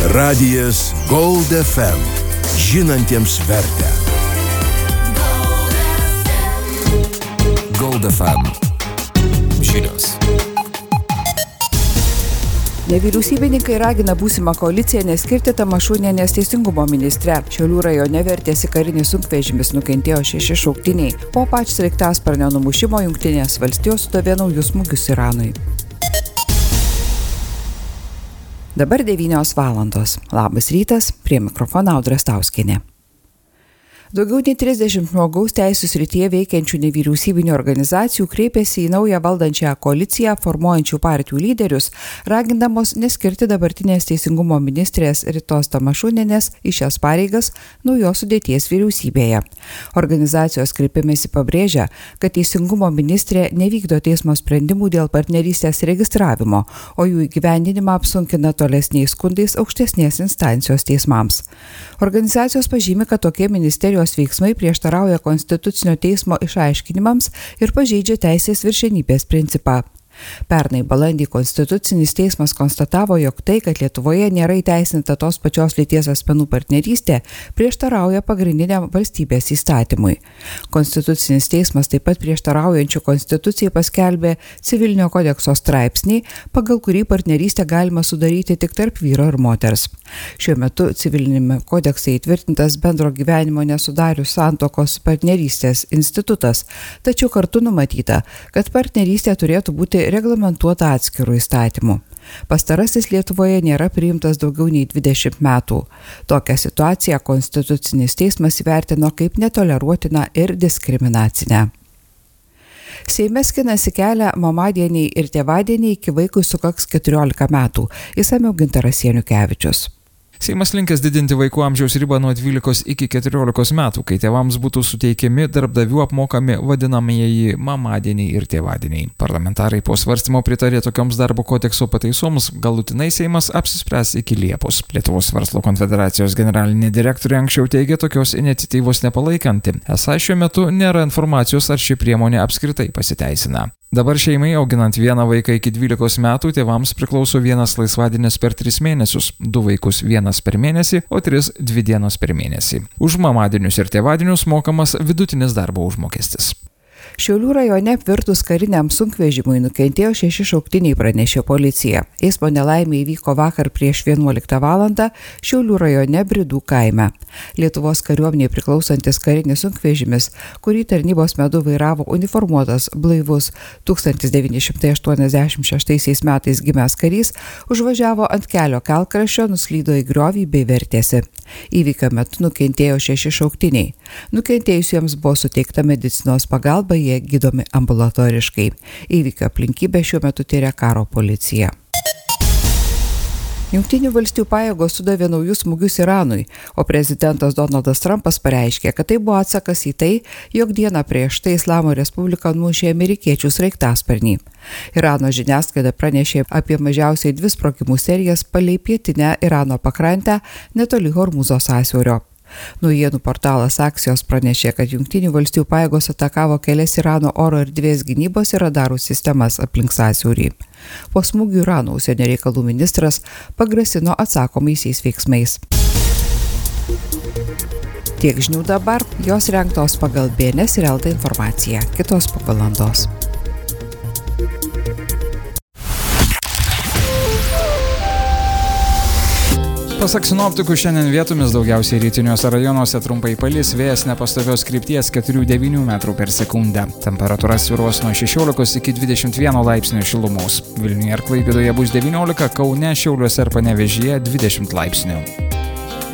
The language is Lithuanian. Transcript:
Radijas Gold FM. Žinantiems vertę. Gold FM. Žinios. Nevyriausybininkai ragina būsimą koaliciją neskirti Tamašunienės teisingumo ministre. Šiaulių rajone vertėsi karinis sunkvežimis, nukentėjo 6 šauktiniai. Po sraigtasparnio numušimo Jungtinės valstijos sudavė naujus smūgius Iranui. Dabar 9 valandos. Labas rytas, prie mikrofono Audra Stauskienė. Daugiau nei 30 žmogaus teisų srityje veikiančių nevyriausybinių organizacijų kreipėsi į naują valdančią koaliciją formuojančių partijų lyderius, ragindamos neskirti dabartinės teisingumo ministrės Ritos Tamašunienės į šias pareigas naujos sudėties vyriausybėje. Organizacijos kreipimėsi pabrėžia, kad teisingumo ministrė nevykdo teismo sprendimų dėl partnerystės registravimo, o jų įgyvendinimą apsunkina tolesniais skundais aukštesnės instancijos teismams. Organizacijos pažymi, kad tokie ministerijos veiksmai prieštarauja Konstitucinio teismo išaiškinimams ir pažeidžia teisės viršenybės principą. Pernai balandį Konstitucinis teismas konstatavo, jog tai, kad Lietuvoje nėra įteisinta tos pačios lyties asmenų partnerystė, prieštarauja pagrindiniam valstybės įstatymui. Konstitucinis teismas taip pat prieštaraujančių Konstitucijai paskelbė Civilinio kodekso straipsnį, pagal kurį partnerystę galima sudaryti tik tarp vyro ir moters. Šiuo metu Civilinėme kodekse įtvirtintas bendro gyvenimo nesudarius santuokos partnerystės institutas, tačiau kartu numatyta, kad partnerystė turėtų būti reglamentuota atskirų įstatymų. Pastarasis Lietuvoje nėra priimtas daugiau nei 20 metų. Tokią situaciją Konstitucinis teismas įvertino kaip netoleruotiną ir diskriminacinę. Seime skinasi kelią mamadieniai ir tėvadieniai, iki vaikui sukaks 14 metų. Išsamiau Gintaras Janukevičius. Seimas linkęs didinti vaikų amžiaus ribą nuo 12 iki 14 metų, kai tėvams būtų suteikiami darbdavių apmokami vadinamieji mamadieniai ir tėvadieniai. Parlamentarai po svarstymo pritarė tokioms darbo kodekso pataisoms, galutinai Seimas apsispręs iki Liepos. Lietuvos verslo konfederacijos generalinė direktorė anksčiau teigė tokios iniciatyvos nepalaikanti. Esą šiuo metu nėra informacijos, ar ši priemonė apskritai pasiteisina. Dabar šeimai auginant vieną vaiką iki 12 metų tėvams priklauso vienas laisvadienis per 3 mėnesius, 2 vaikus vienas per mėnesį, o 3 2 dienos per mėnesį. Už mamadienius ir tėvadienius mokamas vidutinis darbo užmokestis. Šiaulių rajone apvirtus kariniam sunkvežimui nukentėjo 6 šauktiniai, pranešė policija. Eismo nelaimė įvyko vakar prieš 11 valandą Šiaulių rajone Bridų kaime. Lietuvos kariuomenei priklausantis karinis sunkvežimis, kurį tarnybos metu vairavo uniformuotas blaivus 1986 metais gimęs karys, užvažiavo ant kelio kelkraščio, nuslydo į griovį bei vertėsi. Įvykio metu nukentėjo 6 šauktiniai. Nukentėjusiems buvo suteikta medicinos pagalba, jie gydomi ambulatoriškai. Įvykio aplinkybę šiuo metu tyria karo policija. Jungtinių valstijų pajėgos sudavė naujus smūgius Iranui, o prezidentas Donaldas Trumpas pareiškė, kad tai buvo atsakas į tai, jog dieną prieš tai Islamo Respublika numušė amerikiečių sraigtasparnį. Irano žiniasklaida pranešė apie mažiausiai 2 sprogimų serijas palei pietinę Irano pakrantę netoli Hormūzo sąsiaurio. Naujienų portalas Axios pranešė, kad Jungtinių valstijų pajėgos atakavo kelias Irano oro erdvės gynybos ir radarų sistemas aplink sąsiaurį. Po smūgių Irano užsienio reikalų ministras pagrasino atsakomaisiais veiksmais. Tiek žinių dabar, jos rengtos pagal BNS ir LT informaciją. Kitos po valandos. Pasak sinoptikų, šiandien vietomis daugiausiai rytiniuose rajonuose trumpai palis, vėjas nepastovios krypties 4–9 metrų per sekundę. Temperatūra svyruos nuo 16 iki 21 laipsnių šilumos. Vilniuje ir Klaipėdoje bus 19, Kaune, Šiauliuose ir Panevėžyje 20 laipsnių.